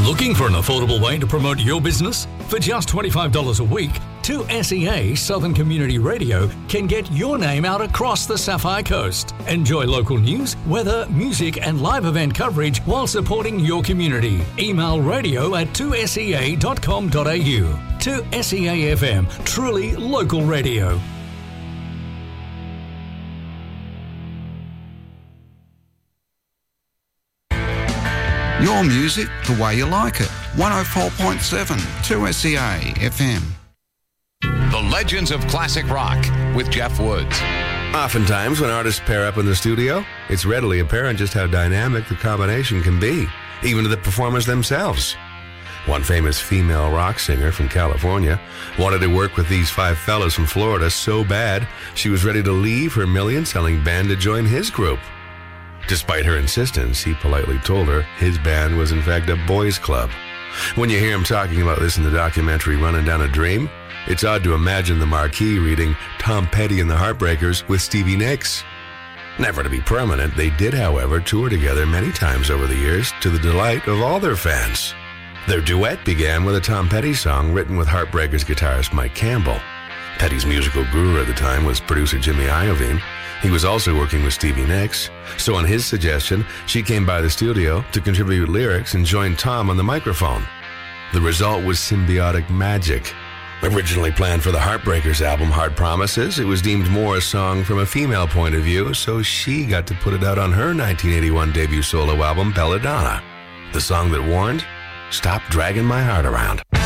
Looking for an affordable way to promote your business? For just $25 a week, 2SEA Southern Community Radio can get your name out across the Sapphire Coast. Enjoy local news, weather, music and live event coverage while supporting your community. Email radio@2sea.com.au. 2SEA FM, truly local radio. Your music the way you like it. 104.7 2SEA FM. The Legends of Classic Rock with Jeff Woods. Oftentimes, when artists pair up in the studio, it's readily apparent just how dynamic the combination can be, even to the performers themselves. One famous female rock singer from California wanted to work with these five fellas from Florida so bad, she was ready to leave her million-selling band to join his group. Despite her insistence, he politely told her his band was in fact a boys' club. When you hear him talking about this in the documentary Running Down a Dream, it's odd to imagine the marquee reading Tom Petty and the Heartbreakers with Stevie Nicks. Never to be permanent, they did, however, tour together many times over the years to the delight of all their fans. Their duet began with a Tom Petty song written with Heartbreakers guitarist Mike Campbell. Petty's musical guru at the time was producer Jimmy Iovine. He was also working with Stevie Nicks, so on his suggestion, she came by the studio to contribute lyrics and joined Tom on the microphone. The result was symbiotic magic. Originally planned for the Heartbreakers album Hard Promises, it was deemed more a song from a female point of view, so she got to put it out on her 1981 debut solo album, Belladonna. The song that warned, "Stop Dragging My Heart Around."